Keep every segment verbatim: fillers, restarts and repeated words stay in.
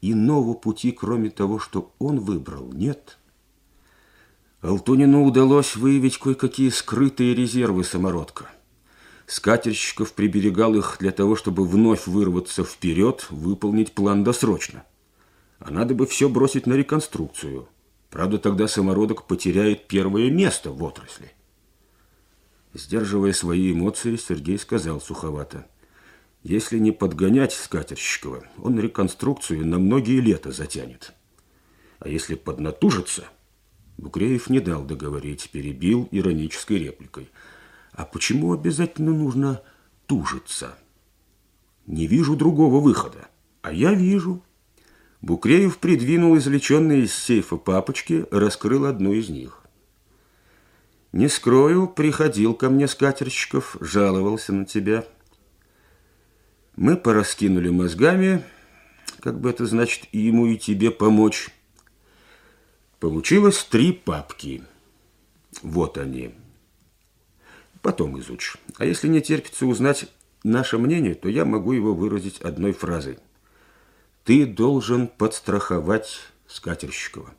иного пути, кроме того, что он выбрал, нет. Алтунину удалось выявить кое-какие скрытые резервы самородка. Скатерщиков приберегал их для того, чтобы вновь вырваться вперед, выполнить план досрочно. А надо бы все бросить на реконструкцию. Правда, тогда самородок потеряет первое место в отрасли. Сдерживая свои эмоции, Сергей сказал суховато: если не подгонять Скатерщикова, он реконструкцию на многие лета затянет. А если поднатужиться... Букреев не дал договорить, перебил иронической репликой: а почему обязательно нужно тужиться? Не вижу другого выхода. А я вижу. Букреев придвинул извлеченные из сейфа папочки, раскрыл одну из них. Не скрою, приходил ко мне Скатерщиков, жаловался на тебя. Мы пораскинули мозгами, как бы это значит, и ему, и тебе помочь. Получилось три папки. Вот они. Потом изучишь. А если не терпится узнать наше мнение, то я могу его выразить одной фразой. Ты должен подстраховать Скатерщикова.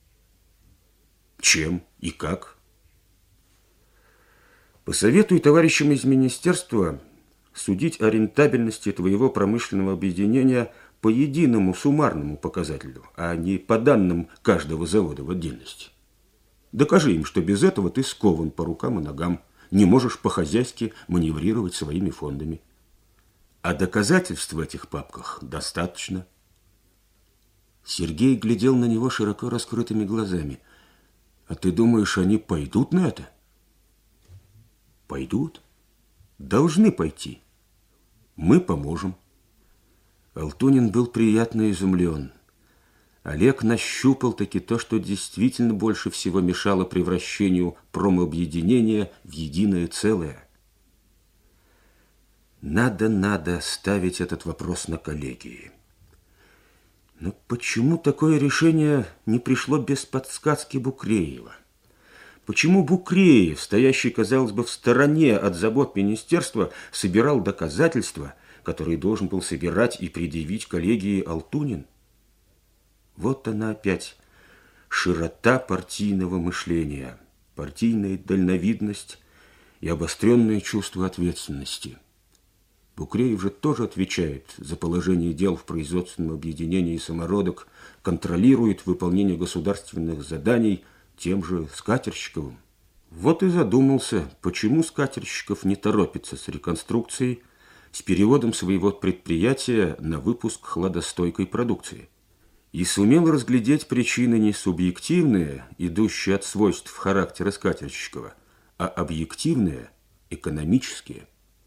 Чем и как? Посоветуй товарищам из министерства судить о рентабельности твоего промышленного объединения по единому суммарному показателю, а не по данным каждого завода в отдельности. Докажи им, что без этого ты скован по рукам и ногам, не можешь по-хозяйски маневрировать своими фондами. А доказательств в этих папках достаточно. Сергей глядел на него широко раскрытыми глазами. А ты думаешь, они пойдут на это? Пойдут? Должны пойти. Мы поможем. Алтунин был приятно изумлен. Олег нащупал таки то, что действительно больше всего мешало превращению промобъединения в единое целое. Надо, надо ставить этот вопрос на коллегии. Но почему такое решение не пришло без подсказки Букреева? Почему Букреев, стоящий, казалось бы, в стороне от забот министерства, собирал доказательства, которые должен был собирать и предъявить коллегии Алтунин? Вот она опять, широта партийного мышления, партийная дальновидность и обостренное чувство ответственности. Букреев же тоже отвечает за положение дел в производственном объединении самородок, контролирует выполнение государственных заданий тем же Скатерщиковым. Вот и задумался, почему Скатерщиков не торопится с реконструкцией, с переводом своего предприятия на выпуск хладостойкой продукции. И сумел разглядеть причины не субъективные, идущие от свойств характера Скатерщикова, а объективные, экономические.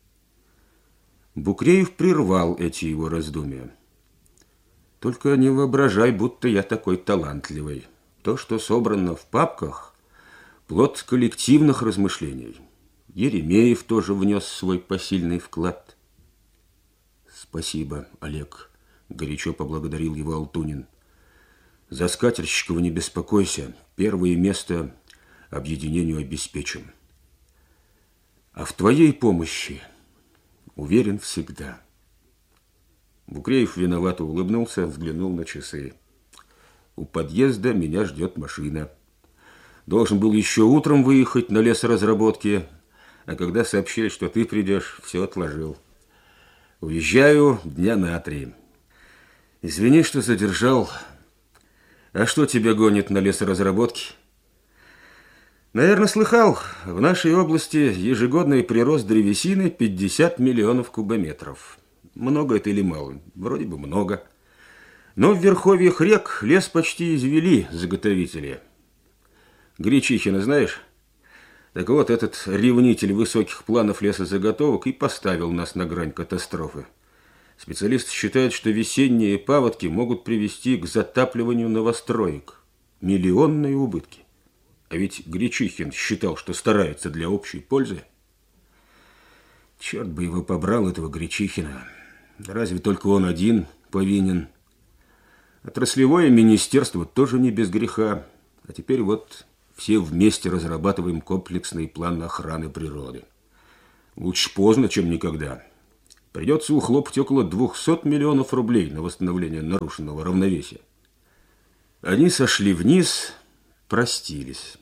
Букреев прервал эти его раздумья. Только не воображай, будто я такой талантливый. То, что собрано в папках, плод коллективных размышлений. Еремеев тоже внес свой посильный вклад. Спасибо, Олег, горячо поблагодарил его Алтунин. За Скатерщикова не беспокойся, первое место объединению обеспечим. А в твоей помощи уверен всегда. Букреев виновато улыбнулся, взглянул на часы. У подъезда меня ждет машина. Должен был еще утром выехать на лесоразработки, а когда сообщили, что ты придешь, все отложил. Уезжаю дня на три. Извини, что задержал. А что тебя гонит на лесоразработки? Наверное, слыхал, в нашей области ежегодный прирост древесины пятьдесят миллионов кубометров. Много это или мало? Вроде бы много. Но в верховьях рек лес почти извели заготовители. Гречихина знаешь? Так вот, этот ревнитель высоких планов лесозаготовок и поставил нас на грань катастрофы. Специалисты считают, что весенние паводки могут привести к затапливанию новостроек. Миллионные убытки. А ведь Гречихин считал, что старается для общей пользы. Черт бы его побрал, этого Гречихина. Разве только он один повинен? Отраслевое министерство тоже не без греха. А теперь вот все вместе разрабатываем комплексный план охраны природы. Лучше поздно, чем никогда. Придется ухлопать около двухсот миллионов рублей на восстановление нарушенного равновесия. Они сошли вниз, простились.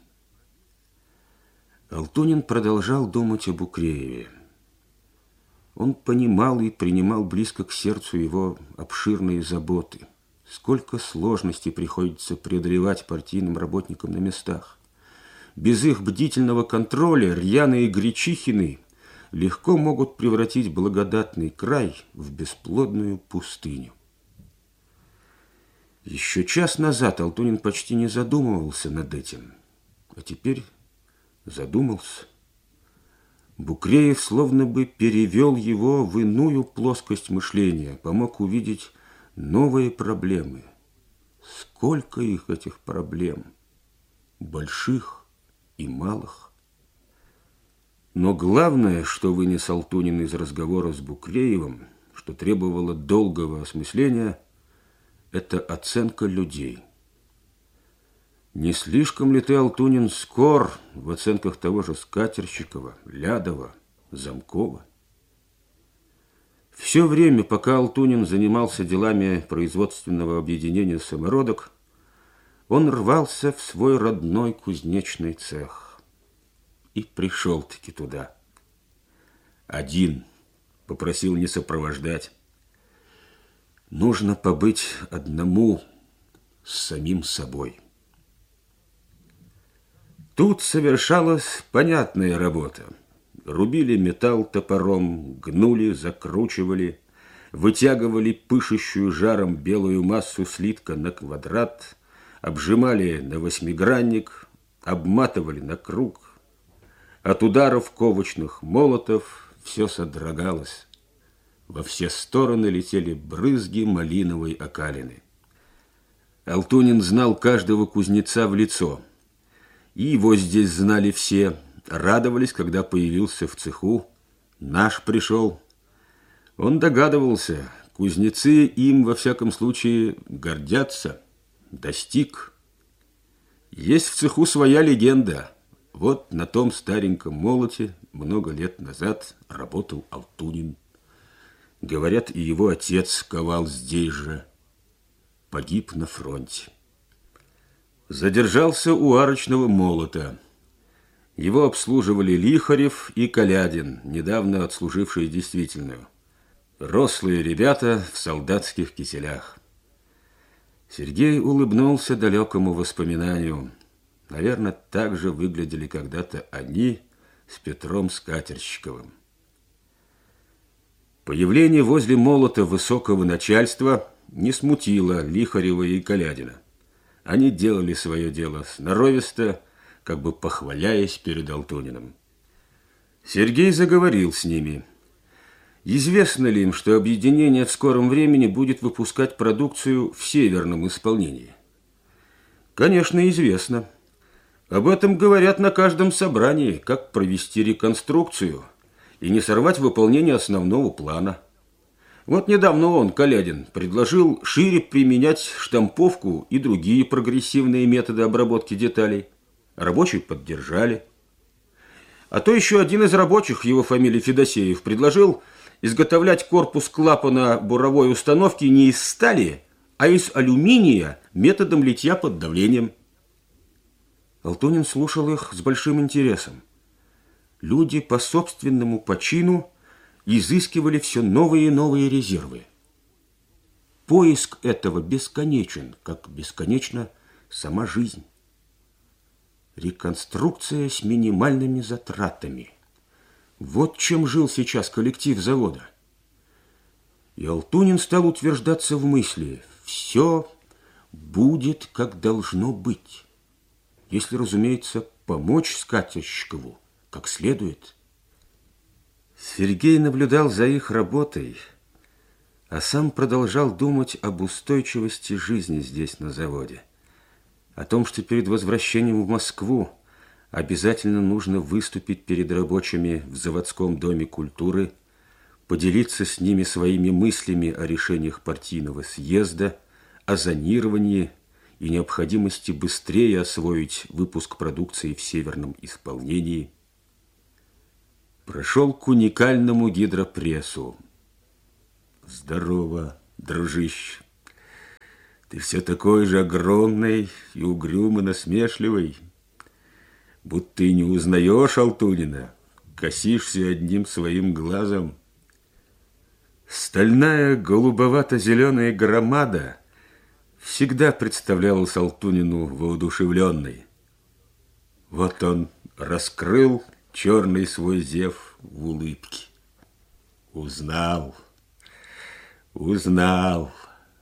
Алтунин продолжал думать об Укрееве. Он понимал и принимал близко к сердцу его обширные заботы. Сколько сложностей приходится преодолевать партийным работникам на местах. Без их бдительного контроля рьяные гречихины легко могут превратить благодатный край в бесплодную пустыню. Еще час назад Алтунин почти не задумывался над этим, а теперь задумался. Букреев словно бы перевел его в иную плоскость мышления, помог увидеть новые проблемы. Сколько их, этих проблем, больших и малых. Но главное, что вынес Алтунин из разговора с Букреевым, что требовало долгого осмысления, это оценка людей. Не слишком ли ты, Алтунин, скор в оценках того же Скатерщикова, Лядова, Замкова? Все время, пока Алтунин занимался делами производственного объединения «Самородок», он рвался в свой родной кузнечный цех. И пришел-таки туда. Один, попросил не сопровождать. Нужно побыть одному с самим собой. Тут совершалась понятная работа. Рубили металл топором, гнули, закручивали, вытягивали пышущую жаром белую массу слитка на квадрат, обжимали на восьмигранник, обматывали на круг. От ударов ковочных молотов все содрогалось. Во все стороны летели брызги малиновой окалины. Алтунин знал каждого кузнеца в лицо. И его здесь знали все, радовались, когда появился в цеху. Наш пришел. Он догадывался, кузнецы им, во всяком случае, гордятся. Достиг. Есть в цеху своя легенда. Вот на том стареньком молоте много лет назад работал Алтунин. Говорят, и его отец ковал здесь же. Погиб на фронте. Задержался у арочного молота. Его обслуживали Лихарев и Колядин, недавно отслужившие действительную. Рослые ребята в солдатских кителях. Сергей улыбнулся далекому воспоминанию. Наверное, так же выглядели когда-то они с Петром Скатерщиковым. Появление возле молота высокого начальства не смутило Лихарева и Колядина. Они делали свое дело сноровисто, как бы похваляясь перед Алтуниным. Сергей заговорил с ними. Известно ли им, что объединение в скором времени будет выпускать продукцию в северном исполнении? Конечно, известно. Об этом говорят на каждом собрании, как провести реконструкцию и не сорвать выполнение основного плана. Вот недавно он, Колядин, предложил шире применять штамповку и другие прогрессивные методы обработки деталей. Рабочие поддержали. А то еще один из рабочих, его фамилия Федосеев, предложил изготовлять корпус клапана буровой установки не из стали, а из алюминия методом литья под давлением. Алтунин слушал их с большим интересом. Люди по собственному почину изыскивали все новые и новые резервы. Поиск этого бесконечен, как бесконечна сама жизнь. Реконструкция с минимальными затратами. Вот чем жил сейчас коллектив завода. И Алтунин стал утверждаться в мысли: все будет, как должно быть. Если, разумеется, помочь Скатерщикову как следует. Сергей наблюдал за их работой, а сам продолжал думать об устойчивости жизни здесь, на заводе. О том, что перед возвращением в Москву обязательно нужно выступить перед рабочими в заводском доме культуры, поделиться с ними своими мыслями о решениях партийного съезда, о зонировании и необходимости быстрее освоить выпуск продукции в северном исполнении. Прошел к уникальному гидропрессу. Здорово, дружище. Ты все такой же огромный и угрюмо насмешливый. Будто ты не узнаешь Алтунина, косишься одним своим глазом. Стальная голубовато-зеленая громада всегда представлялась Алтунину воодушевленной. Вот он раскрыл черный свой зев в улыбке. Узнал, узнал.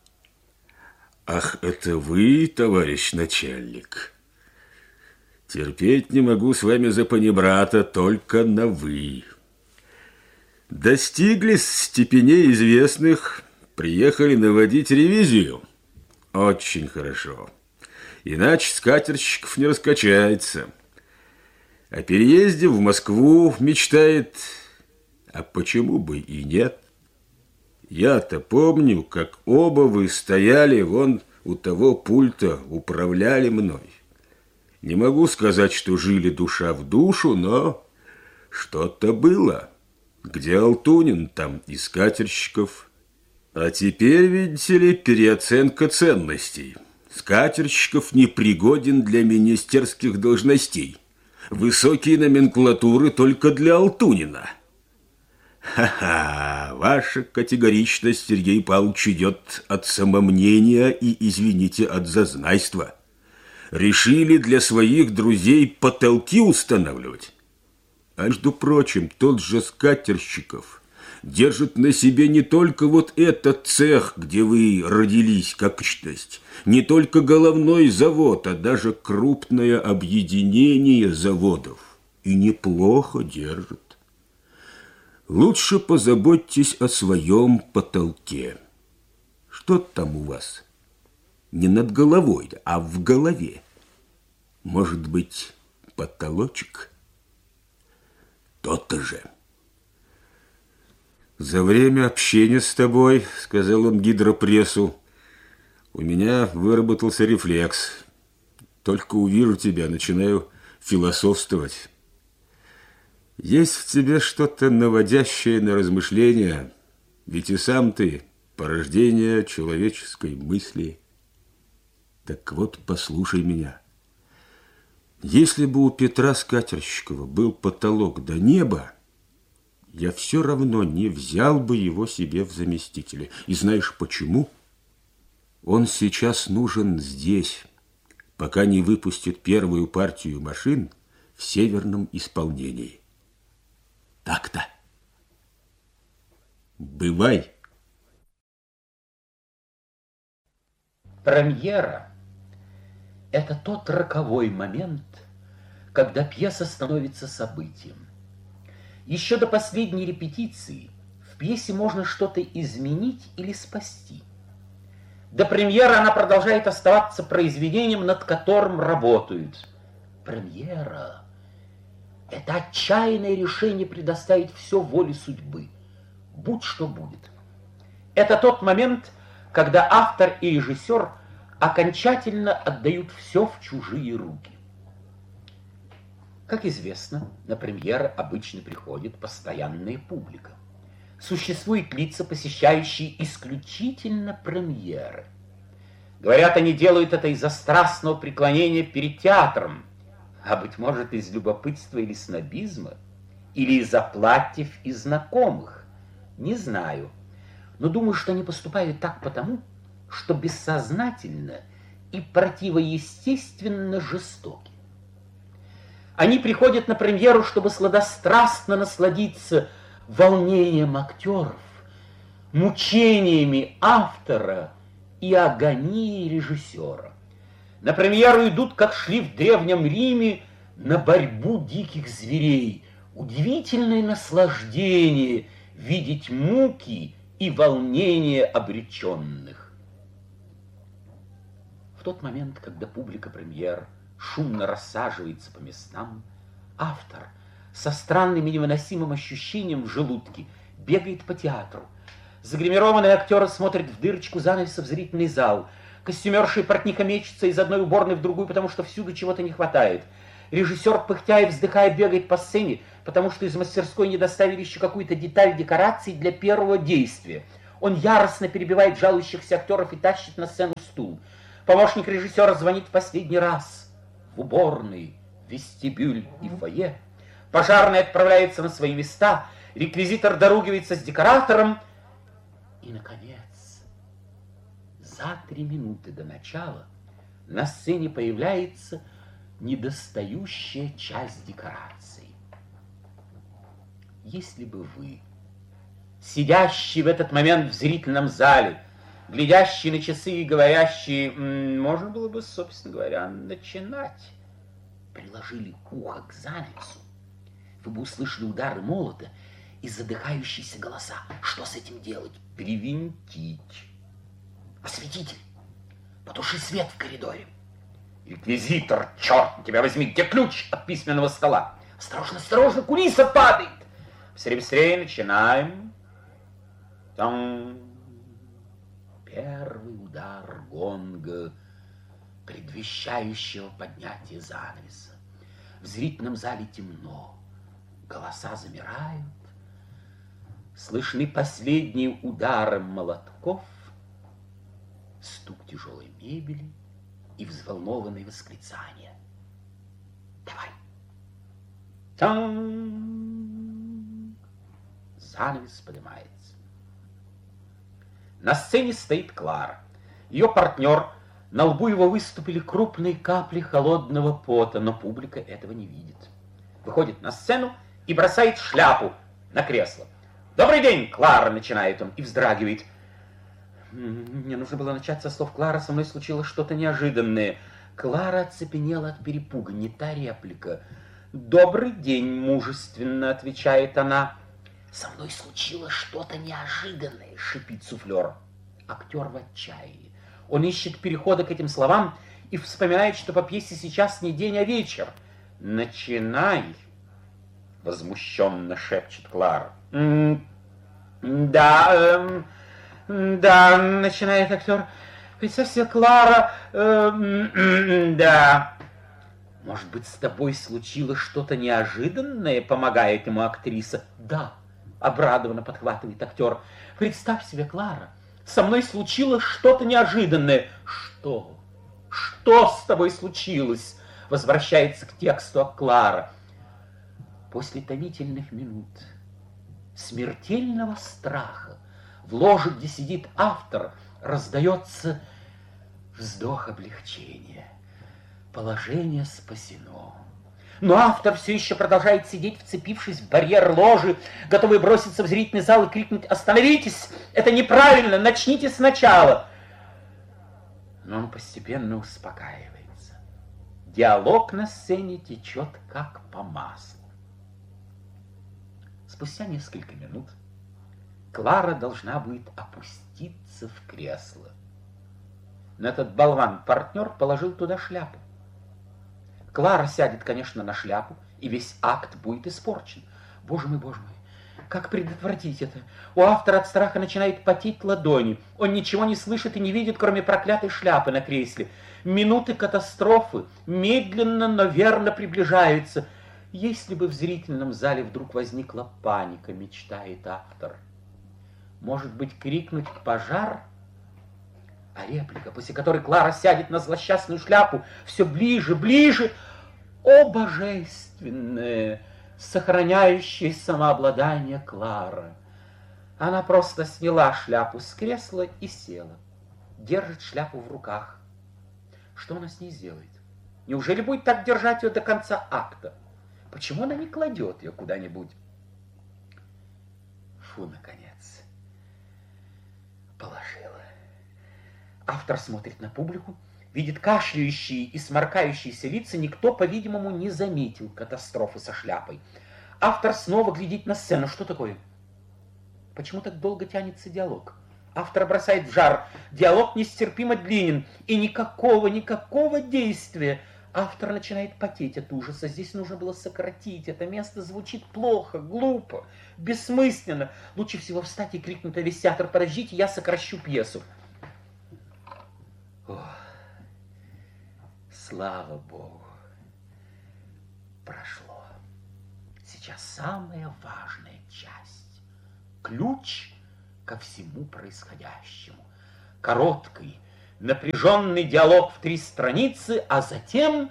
Ах, это вы, товарищ начальник? Терпеть не могу с вами за панибрата, только на «вы». Достигли степеней известных, приехали наводить ревизию. Очень хорошо. Иначе скатерщиков не раскачается. О переезде в Москву мечтает, а почему бы и нет? Я-то помню, как оба вы стояли вон у того пульта, управляли мной. Не могу сказать, что жили душа в душу, но что-то было. Где Алтунин, там и скатерщиков. А теперь, видите ли, переоценка ценностей. Скатерщиков непригоден для министерских должностей. Высокие номенклатуры только для Алтунина. Ха-ха, ваша категоричность, Сергей Павлович, идет от самомнения и, извините, от зазнайства. Решили для своих друзей потолки устанавливать. А между прочим, тот же Скатерщиков держит на себе не только вот этот цех, где вы родились как личность, не только головной завод, а даже крупное объединение заводов. И неплохо держит. Лучше позаботьтесь о своем потолке. Что там у вас? Не над головой, а в голове. Может быть, потолочек? То-то же. За время общения с тобой, сказал он гидропрессу, у меня выработался рефлекс. Только увижу тебя, начинаю философствовать. Есть в тебе что-то наводящее на размышления, ведь и сам ты порождение человеческой мысли. Так вот, послушай меня. Если бы у Петра Скатерщикова был потолок до неба, я все равно не взял бы его себе в заместители. И знаешь почему? Он сейчас нужен здесь, пока не выпустит первую партию машин в северном исполнении. Так-то. Бывай. Премьера – это тот роковой момент, когда пьеса становится событием. Еще до последней репетиции в пьесе можно что-то изменить или спасти. До премьеры она продолжает оставаться произведением, над которым работают. Премьера – это отчаянное решение предоставить все воле судьбы, будь что будет. Это тот момент, когда автор и режиссер окончательно отдают все в чужие руки. Как известно, на премьеры обычно приходит постоянная публика. Существуют лица, посещающие исключительно премьеры. Говорят, они делают это из-за страстного преклонения перед театром, а, быть может, из любопытства или снобизма, или из-за платьев и знакомых. Не знаю, но думаю, что они поступают так потому, что бессознательно и противоестественно жестоки. Они приходят на премьеру, чтобы сладострастно насладиться волнением актеров, мучениями автора и агонией режиссера. На премьеру идут, как шли в Древнем Риме, на борьбу диких зверей. Удивительное наслаждение видеть муки и волнение обреченных. В тот момент, когда публика премьер шумно рассаживается по местам, автор со странным и невыносимым ощущением в желудке бегает по театру. Загримированные актеры смотрят в дырочку занавеса в зрительный зал. Костюмерша и портниха мечутся из одной уборной в другую, потому что всюду чего-то не хватает. Режиссер, пыхтя и вздыхая, бегает по сцене, потому что из мастерской не доставили еще какую-то деталь декораций для первого действия. Он яростно перебивает жалующихся актеров и тащит на сцену стул. Помощник режиссера звонит в последний раз. В уборной, вестибюль и фойе. Пожарный отправляется на свои места. Реквизитор доругивается с декоратором. И, наконец, за три минуты до начала на сцене появляется недостающая часть декораций. Если бы вы, сидящий в этот момент в зрительном зале, глядящий на часы и говорящий, можно было бы, собственно говоря, начинать, приложили ухо к занавесу, вы бы услышали удары молота и задыхающиеся голоса. Что с этим делать? Привинтить. Осветитель, потуши свет в коридоре. Реквизитор, черт тебя возьми, где ключ от письменного стола? Осторожно, осторожно, кулиса падает. Быстрее-быстрее начинаем. Там первый удар гонга, предвещающего поднятие занавеса. В зрительном зале темно, голоса замирают, слышны последние удары молотков, стук тяжелой мебели и взволнованные восклицания. Давай. Там. Занавес поднимается. На сцене стоит Клара. Ее партнер, на лбу его выступили крупные капли холодного пота, но публика этого не видит. Выходит на сцену и бросает шляпу на кресло. «Добрый день, Клара!» — начинает он и вздрагивает. Мне нужно было начать со слов «Клара, со мной случилось что-то неожиданное». Клара оцепенела от перепуга, не та реплика. «Добрый день!» — мужественно отвечает она. «Со мной случилось что-то неожиданное!» — шипит суфлер. Актер в отчаянии. Он ищет перехода к этим словам и вспоминает, что по пьесе сейчас не день, а вечер. «Начинай!» — возмущенно шепчет Клара. «Да, эм, да», — начинает актер. «Представь себе, Клара, эм, да». «Может быть, с тобой случилось что-то неожиданное?» — помогает ему актриса. «Да», — обрадованно подхватывает актер. «Представь себе, Клара, со мной случилось что-то неожиданное». «Что? Что с тобой случилось?» — возвращается к тексту Клара. После томительных минут смертельного страха в ложе, где сидит автор, раздается вздох облегчения. Положение спасено. Но автор все еще продолжает сидеть, вцепившись в барьер ложи, готовый броситься в зрительный зал и крикнуть: «Остановитесь! Это неправильно! Начните сначала!» Но он постепенно успокаивается. Диалог на сцене течет как по маслу. Спустя несколько минут Клара должна будет опуститься в кресло. Но этот болван-партнер положил туда шляпу. Клара сядет, конечно, на шляпу, и весь акт будет испорчен. Боже мой, боже мой, как предотвратить это? У автора от страха начинает потеть ладони. Он ничего не слышит и не видит, кроме проклятой шляпы на кресле. Минуты катастрофы медленно, но верно приближаются. Если бы в зрительном зале вдруг возникла паника, мечтает автор. Может быть, крикнуть «пожар»? А реплика, после которой Клара сядет на злосчастную шляпу, все ближе, ближе. О, божественное, сохраняющее самообладание Клара! Она просто сняла шляпу с кресла и села. Держит шляпу в руках. Что она с ней сделает? Неужели будет так держать ее до конца акта? Почему она не кладет ее куда-нибудь? Фу, наконец. Положила. Автор смотрит на публику, видит кашляющие и сморкающиеся лица. Никто, по-видимому, не заметил катастрофы со шляпой. Автор снова глядит на сцену. Что такое? Почему так долго тянется диалог? Автор бросает в жар. Диалог нестерпимо длинен. И никакого, никакого действия. Автор начинает потеть от ужаса. Здесь нужно было сократить. Это место звучит плохо, глупо, бессмысленно. Лучше всего встать и крикнуть на весь театр: «Подождите, я сокращу пьесу». О, слава Богу, прошло. Сейчас самая важная часть. Ключ ко всему происходящему. Короткий, напряженный диалог в три страницы, а затем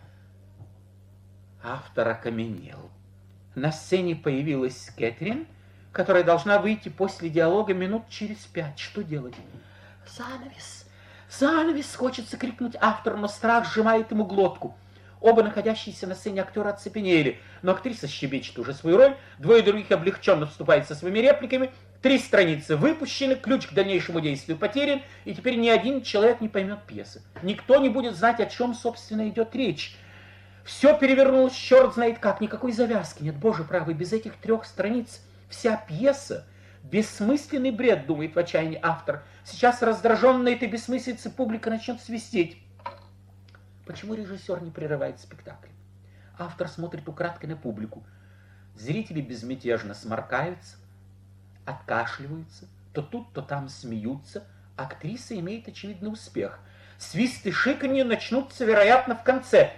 автор окаменел. На сцене появилась Кэтрин, которая должна выйти после диалога минут через пять. Что делать? Занавес! Занавес! Хочется крикнуть автору, но страх сжимает ему глотку. Оба находящиеся на сцене актера оцепенели, но актриса щебечет уже свою роль, двое других облегченно вступают со своими репликами, три страницы выпущены, ключ к дальнейшему действию потерян, и теперь ни один человек не поймет пьесы. Никто не будет знать, о чем, собственно, идет речь. Все перевернулось, черт знает как, никакой завязки нет. Боже правый, без этих трех страниц вся пьеса — бессмысленный бред, думает в отчаянии автор. Сейчас раздраженная этой бессмыслицей публика начнет свистеть. Почему режиссер не прерывает спектакль? Автор смотрит украдкой на публику. Зрители безмятежно сморкаются, откашливаются, то тут, то там смеются. Актриса имеет очевидный успех. Свист и шиканье начнутся, вероятно, в конце.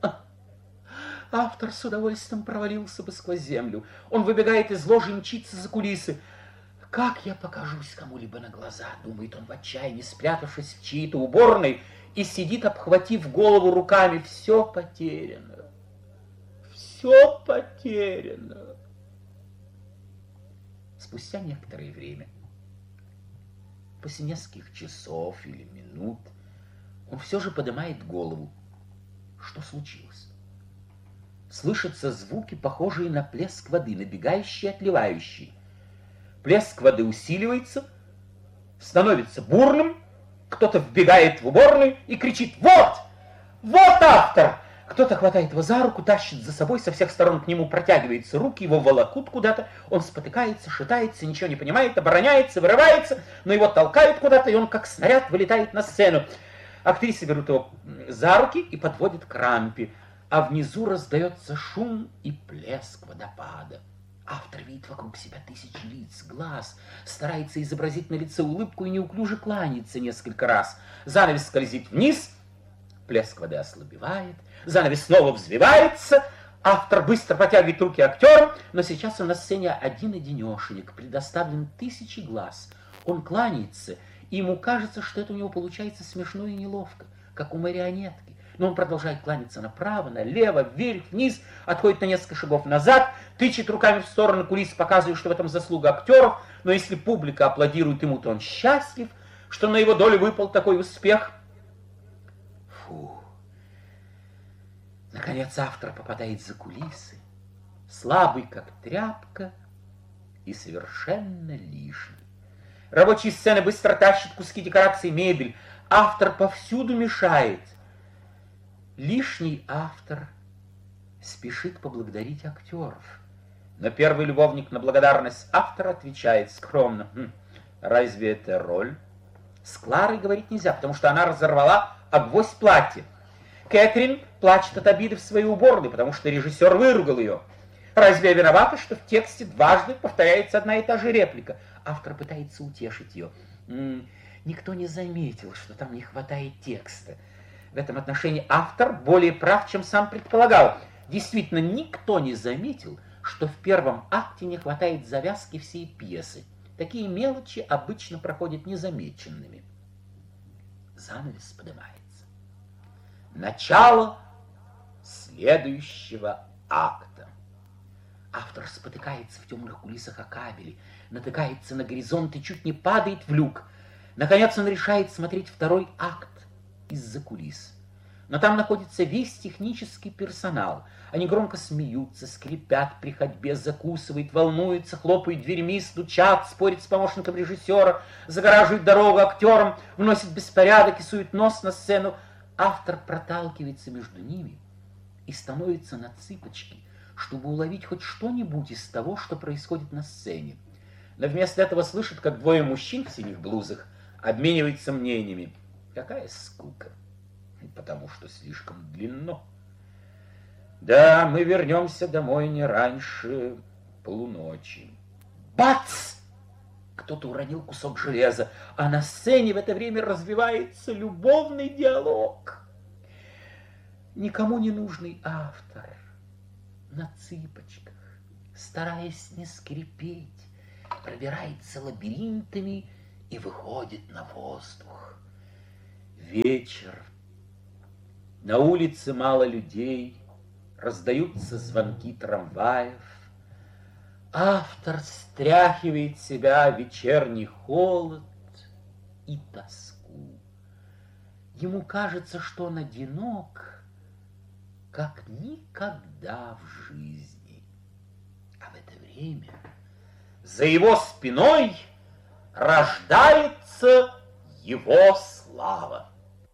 Автор с удовольствием провалился бы сквозь землю. Он выбегает из ложи и мчится за кулисы. «Как я покажусь кому-либо на глаза?» — думает он в отчаянии, спрятавшись в чьей-то уборной, и сидит, обхватив голову руками. Все потеряно. Все потеряно. Спустя некоторое время, после нескольких часов или минут, он все же поднимает голову. Что случилось? Слышатся звуки, похожие на плеск воды, набегающие и отливающие. Плеск воды усиливается, становится бурным, кто-то вбегает в уборную и кричит: «Вот! Вот автор!» Кто-то хватает его за руку, тащит за собой, со всех сторон к нему протягиваются руки, его волокут куда-то, он спотыкается, шатается, ничего не понимает, обороняется, вырывается, но его толкают куда-то, и он как снаряд вылетает на сцену. Актрисы берут его за руки и подводят к рампе, а внизу раздается шум и плеск водопада. Автор видит вокруг себя тысячи лиц, глаз, старается изобразить на лице улыбку и неуклюже кланяется несколько раз. Занавес скользит вниз, плеск воды ослабевает, занавес снова взвивается, автор быстро протягивает руки актерам, но сейчас он на сцене один-одинешенек, предоставлен тысячи глаз. Он кланяется, и ему кажется, что это у него получается смешно и неловко, как у марионетки. Но он продолжает кланяться направо, налево, вверх, вниз, отходит на несколько шагов назад, тычет руками в сторону кулис, показывая, что в этом заслуга актеров, но если публика аплодирует ему, то он счастлив, что на его долю выпал такой успех. Фу. Наконец автор попадает за кулисы, слабый, как тряпка, и совершенно лишний. Рабочие сцены быстро тащат куски декораций, мебель. Автор повсюду мешает. Лишний автор спешит поблагодарить актеров. Но первый любовник на благодарность автора отвечает скромно: хм, разве это роль? С Кларой говорить нельзя, потому что она разорвала огвоздь платья. Кэтрин плачет от обиды в своей уборной, потому что режиссер выругал ее. Разве я виновата, что в тексте дважды повторяется одна и та же реплика? Автор пытается утешить ее. М-м, никто не заметил, что там не хватает текста. В этом отношении автор более прав, чем сам предполагал. Действительно, никто не заметил, что в первом акте не хватает завязки всей пьесы. Такие мелочи обычно проходят незамеченными. Занавес поднимается. Начало следующего акта. Автор спотыкается в темных кулисах о кабели, натыкается на горизонт и чуть не падает в люк. Наконец он решает смотреть второй акт из-за кулис. Но там находится весь технический персонал. Они громко смеются, скрипят при ходьбе, закусывают, волнуются, хлопают дверьми, стучат, спорят с помощником режиссера, загораживают дорогу актерам, вносят беспорядок и суют нос на сцену. Автор проталкивается между ними и становится на цыпочки, чтобы уловить хоть что-нибудь из того, что происходит на сцене. Но вместо этого слышит, как двое мужчин в синих блузах обмениваются мнениями. Какая скука, потому что слишком длинно. Да, мы вернемся домой не раньше полуночи. Бац! Кто-то уронил кусок железа, а на сцене в это время развивается любовный диалог. Никому не нужный автор на цыпочках, стараясь не скрипеть, Отряд пробирается лабиринтами и выходит на воздух. Вечер. На улице мало людей, раздаются звонки трамваев. Автор стряхивает с себя вечерний холод и тоску. Ему кажется, что он одинок, как никогда в жизни. А в это время за его спиной рождается его слава.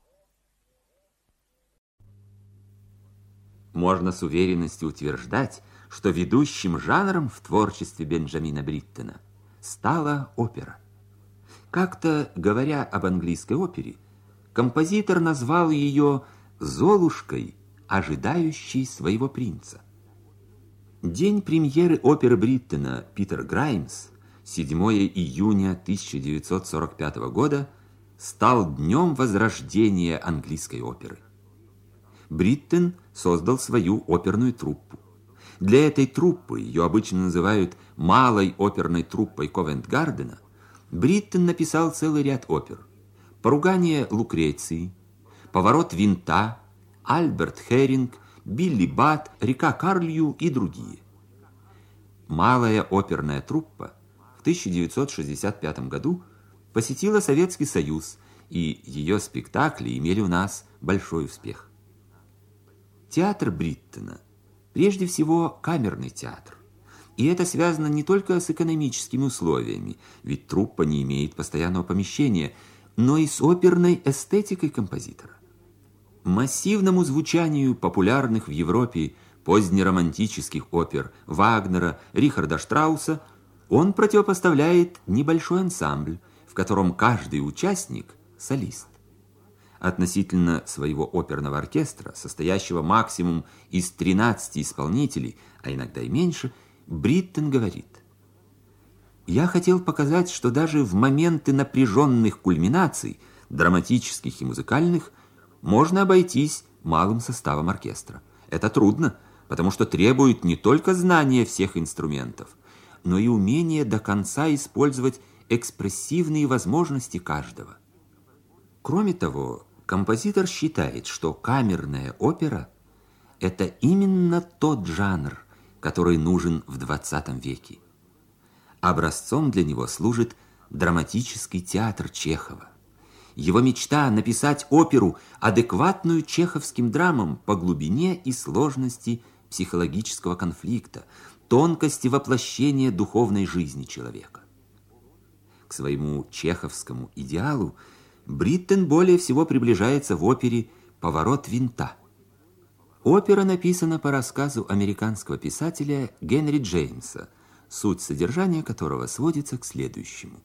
Можно с уверенностью утверждать, что ведущим жанром в творчестве Бенджамина Бриттона стала опера. Как-то, говоря об английской опере, композитор назвал ее «Золушкой, ожидающей своего принца». День премьеры оперы Бриттона «Питер Граймс», седьмого июня тысяча девятьсот сорок пятого года, стал днем возрождения английской оперы. Бриттон создал свою оперную труппу. Для этой труппы, ее обычно называют малой оперной труппой Ковент-Гардена, Бриттон написал целый ряд опер: «Поругание Лукреции», «Поворот винта», «Альберт Херинг», «Билли Бат», «Река Карлью» и другие. Малая оперная труппа в тысяча девятьсот шестьдесят пятом году посетила Советский Союз, и ее спектакли имели у нас большой успех. Театр Бриттона прежде всего камерный театр. И это связано не только с экономическими условиями, ведь труппа не имеет постоянного помещения, но и с оперной эстетикой композитора. Массивному звучанию популярных в Европе позднеромантических опер Вагнера, Рихарда Штрауса он противопоставляет небольшой ансамбль, в котором каждый участник – солист. Относительно своего оперного оркестра, состоящего максимум из тринадцати исполнителей, а иногда и меньше, Бриттон говорит: «Я хотел показать, что даже в моменты напряженных кульминаций, драматических и музыкальных, можно обойтись малым составом оркестра. Это трудно, потому что требует не только знания всех инструментов, но и умения до конца использовать экспрессивные возможности каждого». Кроме того, композитор считает, что камерная опера – это именно тот жанр, который нужен в двадцатом веке. Образцом для него служит драматический театр Чехова. Его мечта – написать оперу, адекватную чеховским драмам по глубине и сложности психологического конфликта, тонкости воплощения духовной жизни человека. К своему чеховскому идеалу Бриттон более всего приближается в опере «Поворот винта». Опера написана по рассказу американского писателя Генри Джеймса, суть содержания которого сводится к следующему.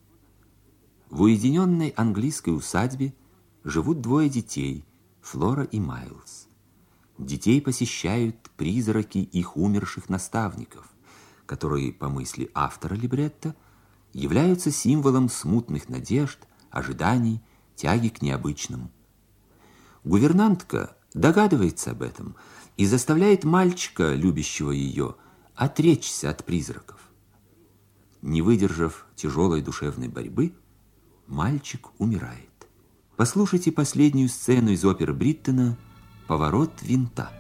В уединенной английской усадьбе живут двое детей, Флора и Майлз. Детей посещают призраки их умерших наставников, которые, по мысли автора либретто, являются символом смутных надежд, ожиданий, тяги к необычному. Гувернантка догадывается об этом и заставляет мальчика, любящего ее, отречься от призраков. Не выдержав тяжелой душевной борьбы, мальчик умирает. Послушайте последнюю сцену из оперы Бриттона «Поворот винта».